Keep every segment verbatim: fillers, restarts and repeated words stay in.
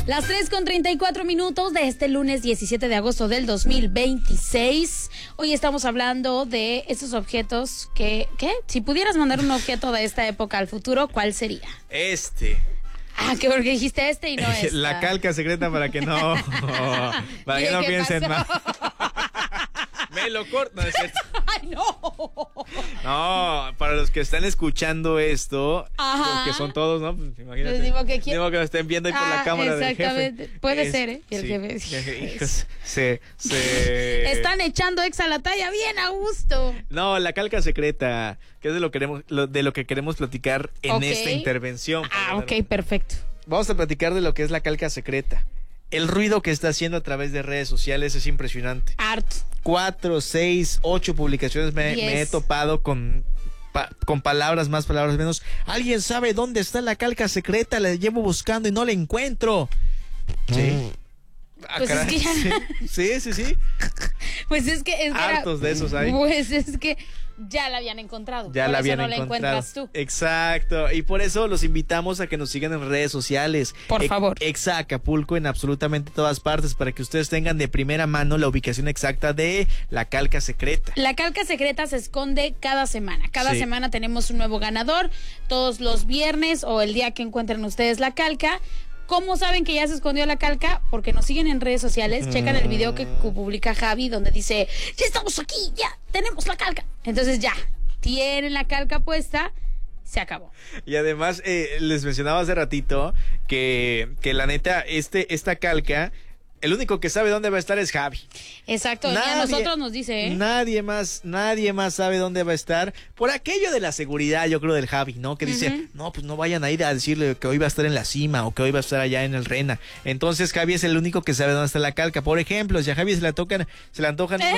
Las tres con treinta y cuatro minutos de este lunes diecisiete de agosto del dos mil veintiséis. Hoy estamos hablando de esos objetos que, ¿qué? Si pudieras mandar un objeto de esta época al futuro, ¿cuál sería? Este. Ah, que porque dijiste este y no esta. La calca secreta para que no, para que no piensen mal. Me lo corto, no es cierto. Ay, no. No, para los que están escuchando esto, Ajá. que son todos, ¿no? Pues imagínate. Les digo que quién- Digo que lo estén viendo ahí por Ah, la cámara del jefe. exactamente. Puede Es- ser, ¿eh? Y el sí, jefe. hijos, se, se... Están echando ex a la talla bien a gusto. No, la calca secreta, que es de lo, queremos, lo- de lo que queremos platicar en Ok. esta intervención. Ah, ok, perfecto. Vamos a platicar de lo que es la calca secreta. El ruido que está haciendo a través de redes sociales es impresionante. Harto. Cuatro, seis, ocho publicaciones me, Diez. me he topado con, pa- con palabras más, palabras menos. ¿Alguien sabe dónde está la calca secreta? La llevo buscando y no la encuentro. Sí. Ah, Pues es caray, que ya- sí, sí, sí, sí. Pues es que... Es que era- Hartos de esos hay. Pues es que ya la habían encontrado. Ya por la eso habían no la encontrado. encuentras tú. Exacto. Y por eso los invitamos a que nos sigan en redes sociales. Por favor. Exa Acapulco en absolutamente todas partes para que ustedes tengan de primera mano la ubicación exacta de la calca secreta. La calca secreta se esconde cada semana. Cada Sí. semana tenemos un nuevo ganador. Todos los viernes o el día que encuentren ustedes la calca. ¿Cómo saben que ya se escondió la calca? Porque nos siguen en redes sociales, checan el video que publica Javi donde dice, ya estamos aquí, ya tenemos la calca. Entonces ya, tienen la calca puesta, se acabó. Y además, eh, les mencionaba hace ratito que, que la neta, este, esta calca, el único que sabe dónde va a estar es Javi. Exacto, y a nosotros nos dice, ¿eh? Nadie más, nadie más sabe dónde va a estar. Por aquello de la seguridad, yo creo, del Javi, ¿no? Que dice, Ujú. no, pues no vayan a ir a decirle que hoy va a estar en la cima o que hoy va a estar allá en el Rena. Entonces Javi es el único que sabe dónde está la calca. Por ejemplo, si a Javi se la tocan, se la antojan. ¿Eh?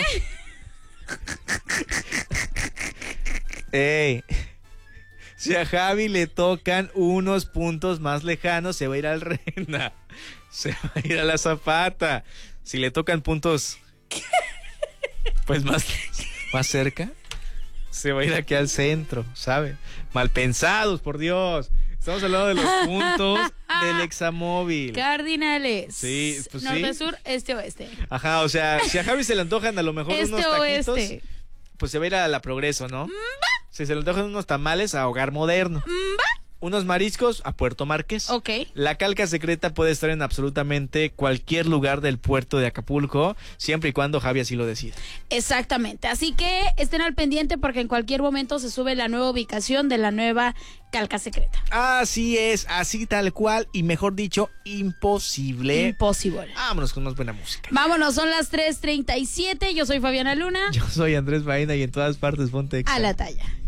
Ey. Si a Javi le tocan unos puntos más lejanos, se va a ir al Rena. Se va a ir a la Zapata. Si le tocan puntos pues más, más cerca, se va a ir aquí al centro, ¿sabe? Mal pensados, por Dios. Estamos hablando de los puntos del Examóvil. Cardinales. Sí, pues sí. Norte, sur, este, oeste. Ajá, o sea, si a Javi se le antojan a lo mejor Este, unos taquitos, oeste. pues se va a ir a la Progreso, ¿no? Si se le antojan unos tamales, a Hogar Moderno. Unos mariscos, a Puerto Márquez. Ok. La calca secreta puede estar en absolutamente cualquier lugar del puerto de Acapulco, siempre y cuando Javi así lo decida. Exactamente, así que estén al pendiente porque en cualquier momento se sube la nueva ubicación de la nueva calca secreta. Así es, así tal cual, y mejor dicho, imposible. Imposible. Vámonos con más buena música. Vámonos, son las tres treinta y siete, yo soy Fabiana Luna. Yo soy Andrés Baena y en todas partes ponte Exa. A la talla.